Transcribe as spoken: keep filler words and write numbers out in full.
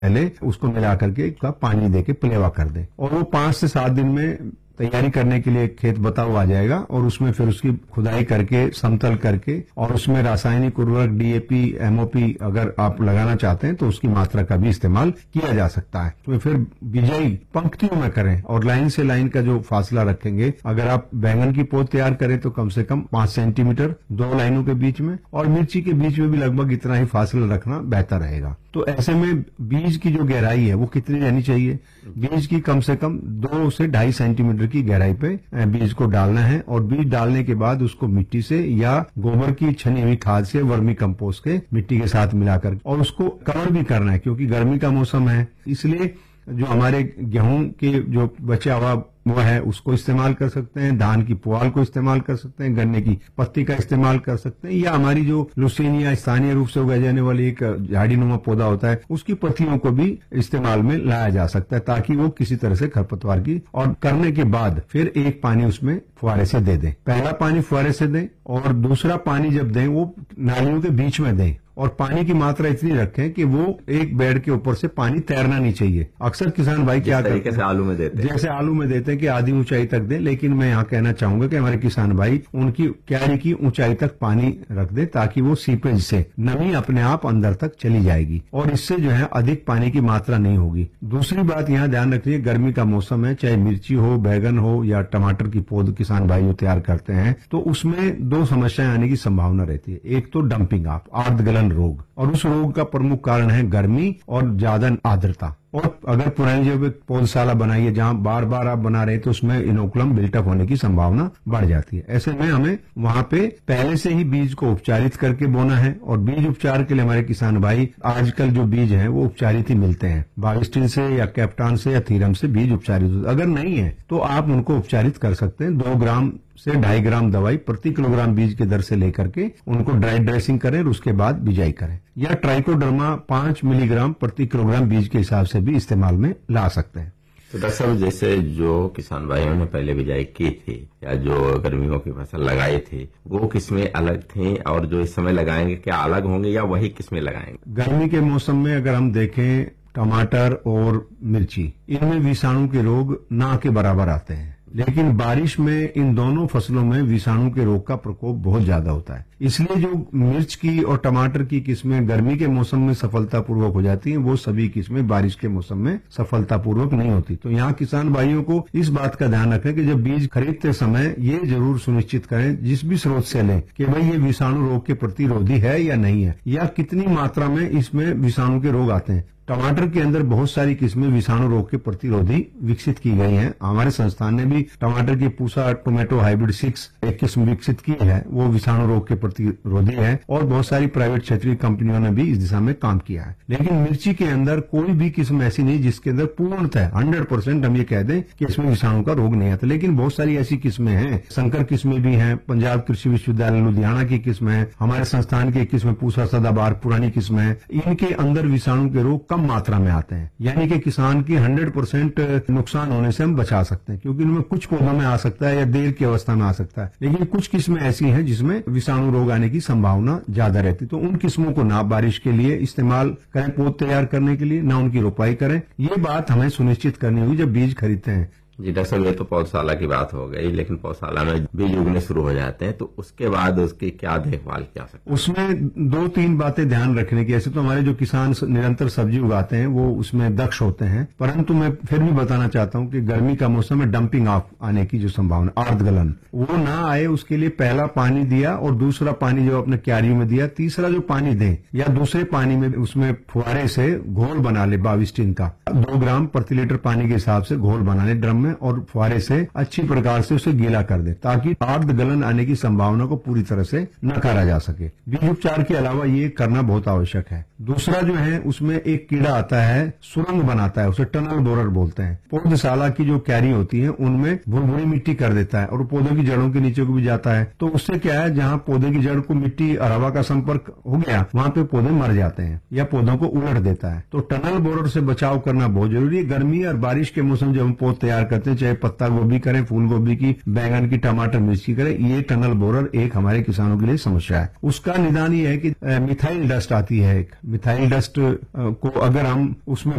पहले उसको मिला करके उसका पानी देके प्लेवा कर दें और वो पांच से सात दिन में तैयारी करने के लिए खेत बताओ आ जाएगा और उसमें फिर उसकी खुदाई करके समतल करके और उसमें रासायनिक उर्वरक डीएपी एमओपी अगर आप लगाना चाहते हैं तो उसकी मात्रा का भी इस्तेमाल किया जा सकता है। तो फिर बिजाई पंक्तियों में करें और लाइन से लाइन का जो फासला रखेंगे, अगर आप बैंगन की पौध तैयार करें तो कम से कम पांच सेंटीमीटर दो लाइनों के बीच में और मिर्ची के बीच में भी लगभग इतना ही फासला रखना बेहतर रहेगा। तो ऐसे में बीज की जो गहराई है वो कितनी रहनी चाहिए? बीज की कम से कम दो से ढाई सेंटीमीटर की गहराई पे बीज को डालना है और बीज डालने के बाद उसको मिट्टी से या गोबर की छनी हुई खाद से वर्मी कंपोस्ट के मिट्टी के साथ मिलाकर और उसको कवर भी करना है, क्योंकि गर्मी का मौसम है। इसलिए जो हमारे गेहूं के जो बचा हुआ वो है उसको इस्तेमाल कर सकते हैं, धान की पुआल को इस्तेमाल कर सकते हैं, गन्ने की पत्ती का इस्तेमाल कर सकते हैं, या हमारी जो लुसीनिया स्थानीय रूप से उगाई जाने वाली एक झाड़ीनुमा पौधा होता है उसकी पत्तियों को भी इस्तेमाल में लाया जा सकता है, ताकि वो किसी तरह से खरपतवार की और करने के बाद फिर एक पानी उसमें फुहारे से दे दें। पहला पानी फुहारे से दें और दूसरा पानी जब दें वो नालियों के बीच में दें और पानी की मात्रा इतनी रखें कि वो एक बेड के ऊपर से पानी तैरना नहीं चाहिए। अक्सर किसान भाई क्या करते हैं, आलू में देते हैं, जैसे आलू में देते हैं कि आधी ऊंचाई तक दें, लेकिन मैं यहाँ कहना चाहूंगा कि हमारे किसान भाई उनकी क्यारी की ऊंचाई तक पानी रख दे ताकि वो सीपेज से नमी अपने आप अंदर तक चली जाएगी और इससे जो है अधिक पानी की मात्रा नहीं होगी। दूसरी बात यहाँ ध्यान रखिए, गर्मी का मौसम है, चाहे मिर्ची हो, बैगन हो या टमाटर की पौध किसान भाई जो तैयार करते हैं तो उसमें दो समस्याएं आने की संभावना रहती है। एक तो डंपिंग ऑफ आर्द्रगलन रोग, और उस रोग का प्रमुख कारण है गर्मी और ज्यादा आर्द्रता। और अगर पुरानी जब एक पौधशाला बनाई है जहां बार बार आप बना रहे तो उसमें इनोकुलम बिल्टअप होने की संभावना बढ़ जाती है। ऐसे में हमें वहां पे पहले से ही बीज को उपचारित करके बोना है और बीज उपचार के लिए हमारे किसान भाई आजकल जो बीज हैं वो उपचारित ही मिलते हैं, बाविस्टिन से या कैप्टान से या थीरम से बीज उपचारित। अगर नहीं है तो आप उनको उपचारित कर सकते हैं। दो ग्राम से ढाई ग्राम दवाई प्रति किलोग्राम बीज के दर से लेकर के उनको ड्राई ड्रेसिंग करें और उसके बाद बिजाई करें, या ट्राइकोडर्मा पांच मिलीग्राम प्रति किलोग्राम बीज के हिसाब से भी इस्तेमाल में ला सकते हैं। तो डॉक्टर साहब, जैसे जो किसान भाइयों ने पहले बिजाई की थी या जो गर्मियों की फसल लगाई थी वो किस्में अलग थी और जो इस समय लगाएंगे क्या अलग होंगे या वही किस्में लगाएंगे? गर्मी के मौसम में अगर हम देखें टमाटर और मिर्ची, इनमें विषाणु के रोग ना के बराबर आते हैं, लेकिन बारिश में इन दोनों फसलों में विषाणु के रोग का प्रकोप बहुत ज्यादा होता है। इसलिए जो मिर्च की और टमाटर की किस्में गर्मी के मौसम में सफलतापूर्वक हो जाती हैं, वो सभी किस्में बारिश के मौसम में सफलतापूर्वक नहीं होती। तो यहाँ किसान भाइयों को इस बात का ध्यान रखें कि जब बीज खरीदते समय ये जरूर सुनिश्चित करें जिस भी स्रोत से लें कि भाई ये विषाणु रोग के प्रतिरोधी है या नहीं है, या कितनी मात्रा में इसमें विषाणु के रोग आते हैं। टमाटर के अंदर बहुत सारी किस्में विषाणु रोग के प्रतिरोधी विकसित की गई हैं। हमारे संस्थान ने भी टमाटर की पूसा टोमेटो हाइब्रिड सिक्स एक किस्म विकसित की है, वो विषाणु रोग के प्रतिरोधी है और बहुत सारी प्राइवेट क्षेत्रीय कंपनियों ने भी इस दिशा में काम किया है। लेकिन मिर्ची के अंदर कोई भी किस्म ऐसी नहीं जिसके अंदर पूर्णतः हंड्रेड परसेंट हम ये कह दें कि इसमें विषाणु का रोग नहीं आता, लेकिन बहुत सारी ऐसी किस्में हैं, संकर किस्में भी हैं, पंजाब कृषि विश्वविद्यालय लुधियाना की किस्म है, हमारे संस्थान की किस्म पूसा सदाबहार पुरानी किस्म है, इनके अंदर विषाणु के रोग कम मात्रा में आते हैं, यानी कि किसान की हंड्रेड परसेंट नुकसान होने से हम बचा सकते हैं, क्योंकि इनमें कुछ पौधों में आ सकता है या देर की अवस्था में आ सकता है, लेकिन कुछ किस्में ऐसी हैं जिसमें विषाणु रोग आने की संभावना ज्यादा रहती है। तो उन किस्मों को ना बारिश के लिए इस्तेमाल करें पौध तैयार करने के लिए, ना उनकी रोपाई करें। ये बात हमें सुनिश्चित करनी होगी जब बीज खरीदते हैं। जी डॉक्टर साहब, ये तो पौधशाला की बात हो गई, लेकिन पौधशाला में बीज उगने शुरू हो जाते हैं तो उसके बाद उसकी क्या देखभाल किया सकते हैं? उसमें दो तीन बातें ध्यान रखने की। ऐसे तो हमारे जो किसान निरंतर सब्जी उगाते हैं वो उसमें दक्ष होते हैं, परंतु मैं फिर भी बताना चाहता हूं कि गर्मी का मौसम में डंपिंग ऑफ आने की जो संभावना, आर्द्रगलन, वो ना आए उसके लिए पहला पानी दिया और दूसरा पानी जो अपने क्यारियों में दिया, तीसरा जो पानी दें या दूसरे पानी में उसमें फुहारे से घोल बना ले बाविस्टिन का, दो ग्राम प्रति लीटर पानी के हिसाब से घोल बना ले ड्रम में और फुहारे से अच्छी प्रकार से उसे गीला कर दे ताकि आर्द्र गलन आने की संभावना को पूरी तरह से नकारा जा सके। बीज उपचार के अलावा ये करना बहुत आवश्यक है। दूसरा जो है उसमें एक कीड़ा आता है, सुरंग बनाता है, उसे टनल बोरर बोलते हैं। पौधशाला की जो क्यारी होती है उनमें भुरभुरी मिट्टी कर देता है और पौधों की जड़ों के नीचे को भी जाता है। तो उससे क्या है, जहाँ पौधे की जड़ को मिट्टी और हवा का संपर्क हो गया वहां पे पौधे मर जाते हैं या पौधों को उलट देता है। तो टनल बोरर से बचाव करना बहुत जरूरी है। गर्मी और बारिश के मौसम जब हम पौध तैयार करते हैं, चाहे पत्ता गोभी करें, फूल गोभी की, बैंगन की, टमाटर मिर्च की करें, ये टनल बोरर एक हमारे किसानों के लिए समस्या है। उसका निदान ये है कि मिथाइल डस्ट आती है, एक मिथाइल डस्ट को अगर हम उसमें